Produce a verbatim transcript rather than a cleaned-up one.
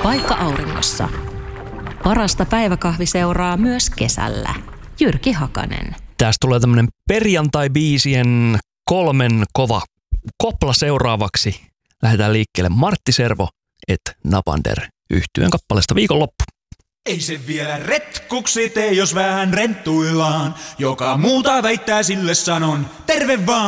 Paikka auringossa. Parasta päiväkahviseuraa myös kesällä. Jyrki Hakanen. Tästä tulee tämmönen perjantai-biisien kolmen kova kopla seuraavaksi. Lähdetään liikkeelle Martti Servo et Napander yhtyeen kappaleesta Viikonloppu. Ei se vielä retkuksi tee, jos vähän renttuillaan. Joka muuta väittää, sille sanon terve vaan.